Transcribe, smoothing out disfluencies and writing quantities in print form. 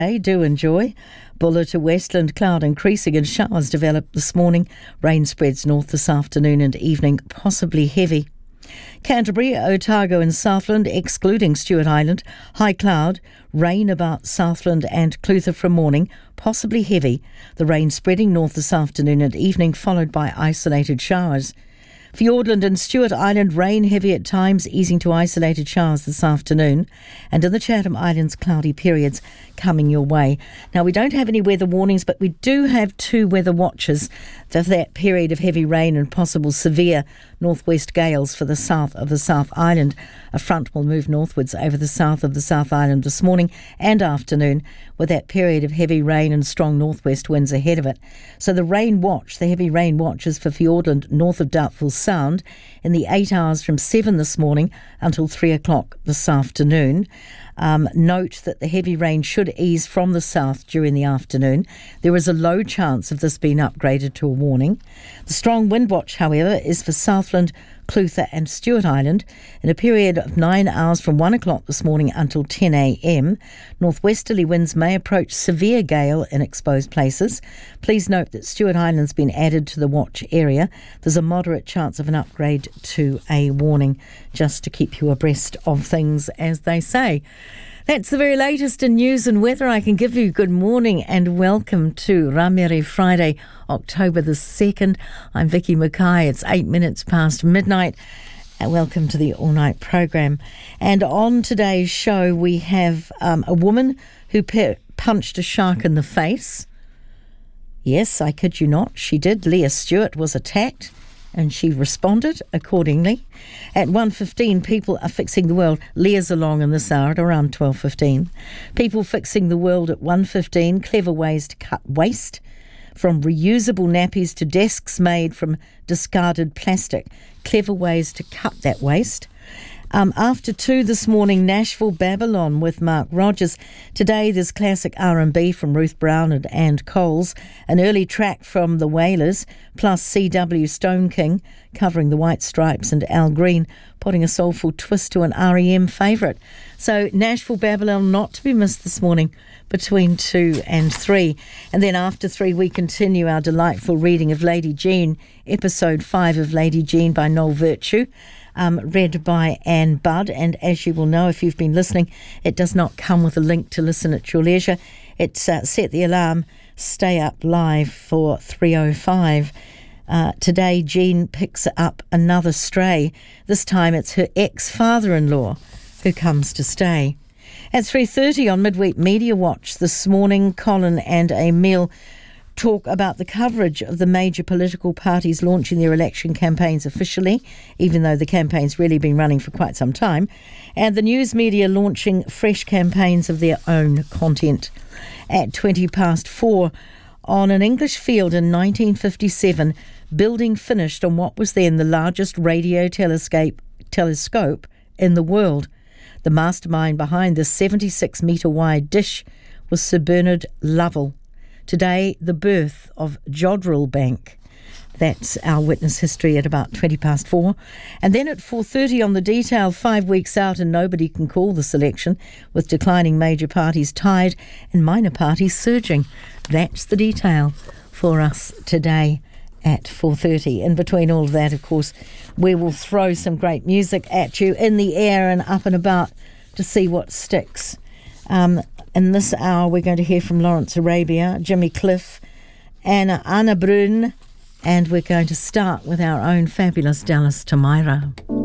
Do enjoy. Buller to Westland, cloud increasing and showers develop this morning. Rain spreads north this afternoon and evening, possibly heavy. Canterbury, Otago and Southland, excluding Stewart Island, high cloud, rain about Southland and Clutha from morning, possibly heavy. The rain spreading north this afternoon and evening, followed by isolated showers. Fiordland and Stewart Island, rain heavy at times, easing to isolated showers this afternoon. And in the Chatham Islands, cloudy periods coming your way. Now, we don't have any weather warnings, but we do have 2 weather watches for that period of heavy rain and possible severe northwest gales for the south of the South Island. A front will move northwards over the south of the South Island this morning and afternoon, with that period of heavy rain and strong northwest winds ahead of it. So the rain watch, the heavy rain watch, is for Fiordland north of Doubtful Sound in the 8 hours from 7 this morning until 3 o'clock this afternoon. Note that the heavy rain should ease from the south during the afternoon. There is a low chance of this being upgraded to a warning. The strong wind watch, however, is for Southland, Clutha and Stewart Island in a period of 9 hours from 1 o'clock this morning until 10 a.m. Northwesterly winds may approach severe gale in exposed places. Please note that Stewart Island's been added to the watch area. There's a moderate chance of an upgrade to a warning, just to keep you abreast of things, as they say. That's the very latest in news and weather I can give you. Good morning and welcome to Ramere Friday, October the 2nd. I'm Vicky Mackay. It's 8 minutes past midnight. And welcome to the all-night program. And on today's show, we have a woman who punched a shark in the face. Yes, I kid you not, she did. Leah Stewart was attacked, and she responded accordingly. At 1:15, people are fixing the world. Leah's along in this hour at around 12:15. People fixing the world at 1:15. Clever ways to cut waste, from reusable nappies to desks made from discarded plastic. Clever ways to cut that waste. After 2 this morning, Nashville Babylon with Mark Rogers. Today there's classic R&B from Ruth Brown and Ann Coles, an early track from the Wailers, plus C.W. Stone King covering the White Stripes and Al Green putting a soulful twist to an R.E.M. favourite. So Nashville Babylon not to be missed this morning between 2 and 3. And then after 3 we continue our delightful reading of Lady Jean, episode 5 of Lady Jean by Noel Virtue. Read by Anne Budd, and as you will know if you've been listening, it does not come with a link to listen at your leisure. It's set the alarm, stay up live for 3:05. Today Jean picks up another stray. This time it's her ex-father-in-law who comes to stay. At 3:30 on Midweek Media Watch this morning, Colin and Emil talk about the coverage of the major political parties launching their election campaigns officially, even though the campaign's really been running for quite some time, and the news media launching fresh campaigns of their own content. At 4:20, on an English field in 1957, building finished on what was then the largest radio telescope in the world. The mastermind behind this 76-metre wide dish was Sir Bernard Lovell. Today, the birth of Jodrell Bank. That's our witness history at about 4:20. And then at 4:30 on The Detail, 5 weeks out and nobody can call this election, with declining major parties tied and minor parties surging. That's The Detail for us today at 4:30. In between all of that, of course, we will throw some great music at you in the air and up and about to see what sticks. In this hour, we're going to hear from Lawrence Arabia, Jimmy Cliff, Anna Brun, and we're going to start with our own fabulous Dallas Tamira.